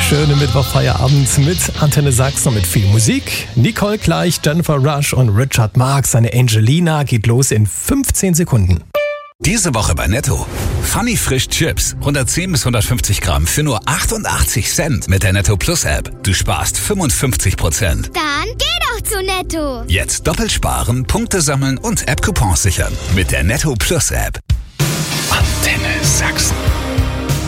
Schöne Mittwochfeierabend mit Antenne Sachsen und mit viel Musik. Nicole gleich, Jennifer Rush und Richard Marx, seine Angelina, geht los in 15 Sekunden. Diese Woche bei Netto. Funny Frisch Chips, 110 bis 150 Gramm für nur 88 Cent mit der Netto Plus App. Du sparst 55%. Dann geh doch zu Netto. Jetzt doppelt sparen, Punkte sammeln und App-Coupons sichern mit der Netto Plus App. Antenne Sachsen.